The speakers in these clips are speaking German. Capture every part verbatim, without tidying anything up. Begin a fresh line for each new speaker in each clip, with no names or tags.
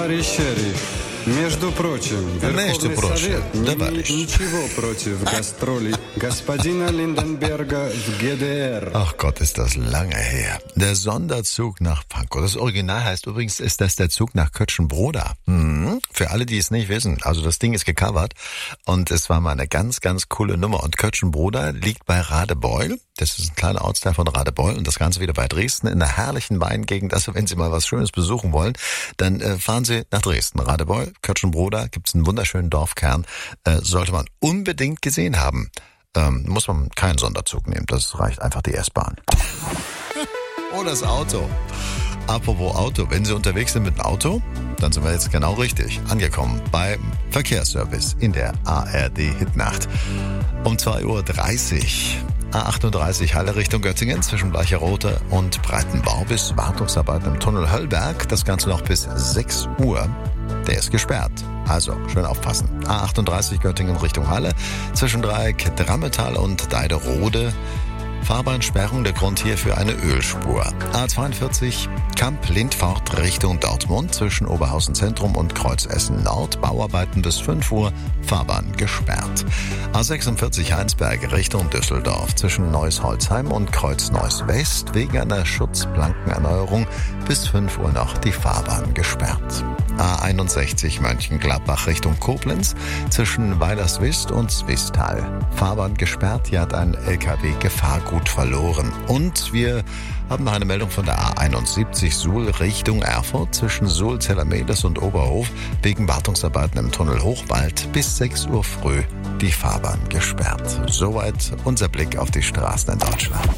Товарищ Шериф, между прочим,
Между
Верховный
прочим,
Совет не имеет
товарищ.
ничего против гастролей господина Lindenberger в G D R.
Ach Gott, ist das lange her. Der Sonderzug nach Pankow. Das Original heißt übrigens, ist das der Zug nach Kötschenbroda. Mhm. Für alle, die es nicht wissen. Also das Ding ist gecovert und es war mal eine ganz, ganz coole Nummer. Und Kötschenbroda liegt bei Radebeul. Das ist ein kleiner Ortsteil von Radebeul und das Ganze wieder bei Dresden in einer herrlichen Weingegend. Also wenn Sie mal was Schönes besuchen wollen, dann äh, fahren Sie nach Dresden. Radebeul, Kötschenbroda, gibt's einen wunderschönen Dorfkern. Äh, sollte man unbedingt gesehen haben. Ähm, muss man keinen Sonderzug nehmen, das reicht einfach die S-Bahn. Oh, das Auto. Apropos Auto, wenn Sie unterwegs sind mit dem Auto, dann sind wir jetzt genau richtig angekommen beim Verkehrsservice in der A R D-Hitnacht. Um zwei Uhr dreißig. A achtunddreißig Halle Richtung Göttingen zwischen Bleicherote und Breitenbau bis Wartungsarbeiten im Tunnel Höllberg. Das Ganze noch bis sechs Uhr. Der ist gesperrt. Also, schön aufpassen. A achtunddreißig Göttingen Richtung Halle zwischen Dreieck Drammetal und Deiderode. Fahrbahnsperrung, der Grund hierfür eine Ölspur. A zweiundvierzig Kamp-Lindfort Richtung Dortmund zwischen Oberhausen Zentrum und Kreuz Essen Nord. Bauarbeiten bis fünf Uhr, Fahrbahn gesperrt. A sechsundvierzig Heinsberg Richtung Düsseldorf zwischen Neuss-Holzheim und Kreuz Neuss West wegen einer Schutzplankenerneuerung bis fünf Uhr noch die Fahrbahn gesperrt. A einundsechzig Mönchengladbach Richtung Koblenz zwischen Weilerswist und Swistal. Fahrbahn gesperrt, hier hat ein L K W Gefahrgut verloren. Und wir haben noch eine Meldung von der A einundsiebzig Suhl Richtung Erfurt zwischen Suhl, Zellermedes und Oberhof wegen Wartungsarbeiten im Tunnel Hochwald bis sechs Uhr früh die Fahrbahn gesperrt. Soweit unser Blick auf die Straßen in Deutschland.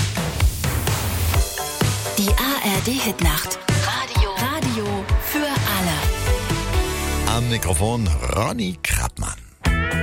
Die A R D-Hitnacht. Radio. Radio für alle.
Am Mikrofon Ronny Krappmann.